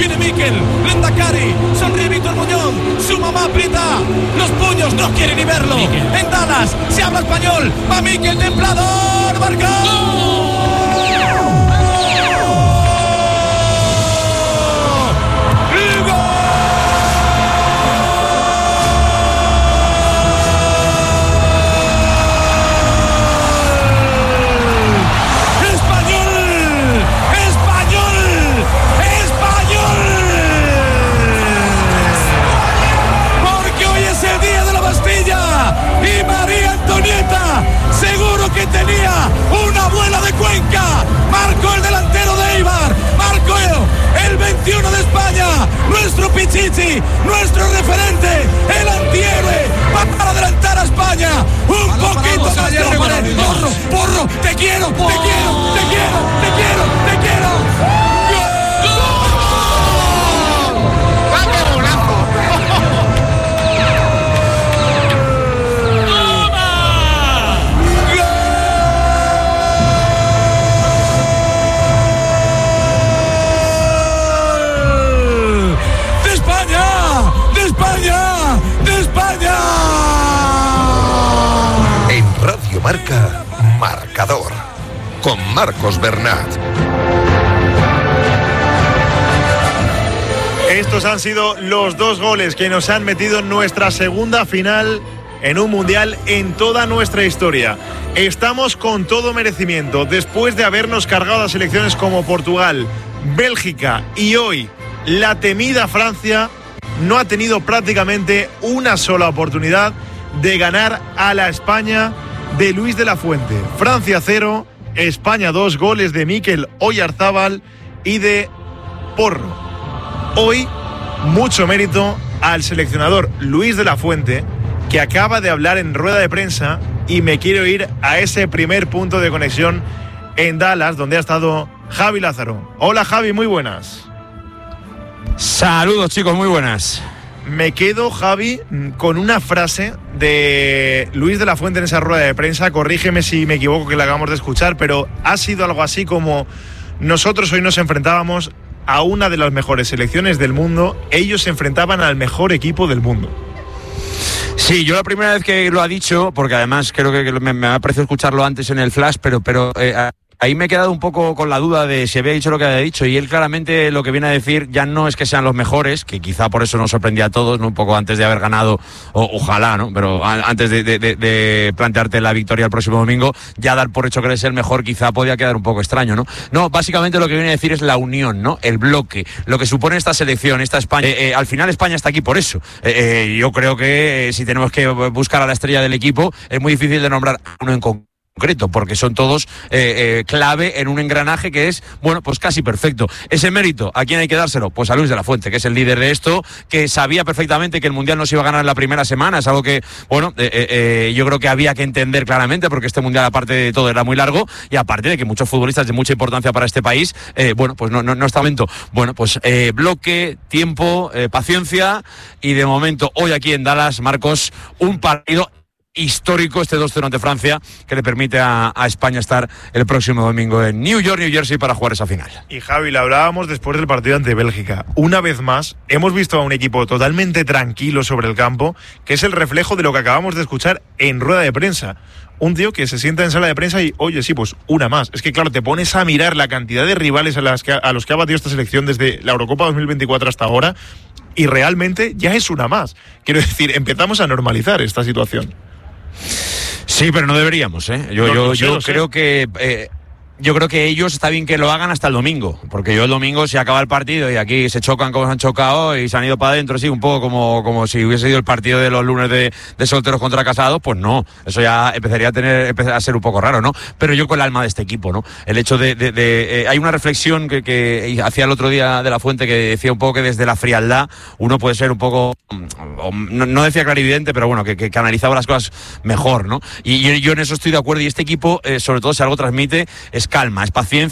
Viene Mikel, Lendakari, sonríe Víctor Muñoz, su mamá aprieta los puños, no quiere ni verlo. Mikel. En Dallas, se habla español, va Mikel, templador, marca. Y María Antonieta seguro que tenía una abuela de Cuenca. Marcó el delantero de Eibar, marcó el 21 de España, nuestro Pichichi, nuestro referente, el antihéroe, va para adelantar a España un poquito más. Porro, te quiero, te quiero, te quiero, te quiero, te quiero. Radio Marca, Marcador, con Marcos Bernat. Estos han sido los 2 goles que nos han metido en nuestra segunda final en un mundial en toda nuestra historia. Estamos con todo merecimiento, después de habernos cargado a selecciones como Portugal, Bélgica y hoy la temida Francia. No ha tenido prácticamente una sola oportunidad de ganar a la España de Luis de la Fuente. Francia 0, España 2, goles de Mikel Oyarzábal y de Porro. Hoy, mucho mérito al seleccionador Luis de la Fuente, que acaba de hablar en rueda de prensa, y me quiero ir a ese primer punto de conexión en Dallas, donde ha estado Javi Lázaro. Hola Javi, muy buenas. Saludos chicos, muy buenas. Me quedo, Javi, con una frase de Luis de la Fuente en esa rueda de prensa. Corrígeme si me equivoco, que la acabamos de escuchar, pero ha sido algo así como: nosotros hoy nos enfrentábamos a una de las mejores selecciones del mundo, ellos se enfrentaban al mejor equipo del mundo. Sí, yo la primera vez que lo ha dicho, porque además creo que me ha parecido escucharlo antes en el flash, pero ahí me he quedado un poco con la duda de si había dicho lo que había dicho, y él claramente lo que viene a decir ya no es que sean los mejores, que quizá por eso nos sorprendía a todos, ¿no? Un poco antes de haber ganado, ojalá, ¿no? Pero antes de plantearte la victoria el próximo domingo, ya dar por hecho que eres el mejor quizá podía quedar un poco extraño, ¿no? No, básicamente lo que viene a decir es la unión, ¿no? El bloque, lo que supone esta selección, esta España. Al final España está aquí por eso. Yo creo que si tenemos que buscar a la estrella del equipo, es muy difícil de nombrar a uno en concreto, porque son todos clave en un engranaje que es, bueno, pues casi perfecto. Ese mérito, ¿a quién hay que dárselo? Pues a Luis de la Fuente, que es el líder de esto, que sabía perfectamente que el Mundial no se iba a ganar en la primera semana. Es algo que, bueno, yo creo que había que entender claramente, porque este Mundial, aparte de todo, era muy largo, y aparte de que muchos futbolistas de mucha importancia para este país, bueno, pues no está momento. Bueno, pues bloque, tiempo, paciencia, y de momento, hoy aquí en Dallas, Marcos, un partido histórico, este 2-0 ante Francia, que le permite a España estar el próximo domingo en New York, New Jersey, para jugar esa final. Y Javi, le hablábamos después del partido ante Bélgica. Una vez más, hemos visto a un equipo totalmente tranquilo sobre el campo, que es el reflejo de lo que acabamos de escuchar en rueda de prensa. Un tío que se sienta en sala de prensa y, oye, sí, pues una más. Es que claro, te pones a mirar la cantidad de rivales a los que ha batido esta selección desde la Eurocopa 2024 hasta ahora, y realmente ya es una más. Quiero decir, empezamos a normalizar esta situación. Sí, pero no deberíamos, ¿eh? Yo creo que yo creo que ellos está bien que lo hagan hasta el domingo, porque yo el domingo, si acaba el partido y aquí se chocan como se han chocado y se han ido para adentro, sí, un poco como si hubiese sido el partido de los lunes de solteros contra casados, pues no, eso ya empezaría a ser un poco raro, ¿no? Pero yo con el alma de este equipo, ¿no? El hecho hay una reflexión que hacía el otro día de la Fuente, que decía un poco que desde la frialdad uno puede ser un poco, no decía clarividente, pero bueno, que analizaba las cosas mejor, ¿no? Y yo en eso estoy de acuerdo, y este equipo, sobre todo si algo transmite, es calma, es paciencia.